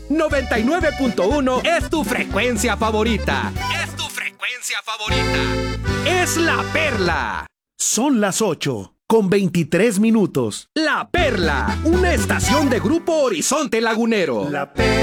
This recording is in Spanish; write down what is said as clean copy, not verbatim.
99.1 es tu frecuencia favorita. Es tu frecuencia favorita. Es La Perla. Son las 8:23. La Perla, una estación de Grupo Horizonte Lagunero. La Perla.